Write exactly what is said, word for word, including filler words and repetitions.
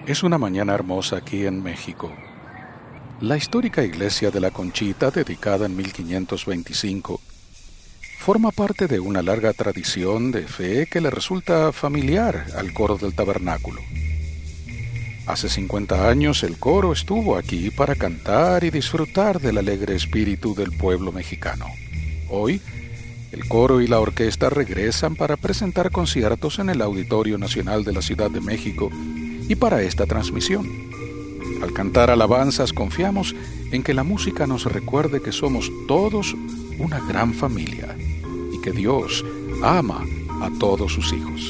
Es una mañana hermosa aquí en México. La histórica iglesia de la Conchita, dedicada en mil quinientos veinticinco, forma parte de una larga tradición de fe que le resulta familiar al coro del tabernáculo. Hace cincuenta años el coro estuvo aquí para cantar y disfrutar del alegre espíritu del pueblo mexicano. Hoy, el coro y la orquesta regresan para presentar conciertos en el Auditorio Nacional de la Ciudad de México y para esta transmisión. Al cantar alabanzas confiamos en que la música nos recuerde que somos todos una gran familia y que Dios ama a todos sus hijos.